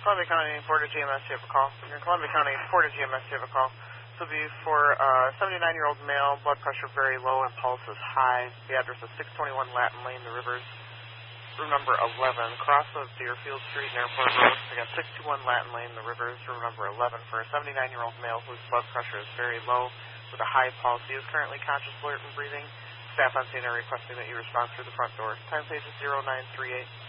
Columbia County, Board of GMS, you have a call. You're in Columbia County, Board of GMS, you have a call. This will be for a 79-year-old male, blood pressure very low and pulse is high. The address is 621 Latin Lane, The Rivers, room number 11, cross of Deerfield Street and Airport Road. Again, 621 Latin Lane, The Rivers, room number 11, for a 79-year-old male whose blood pressure is very low with a high pulse. He is currently conscious, alert, and breathing. Staff on scene are requesting that you respond through the front door. Time page is 0938.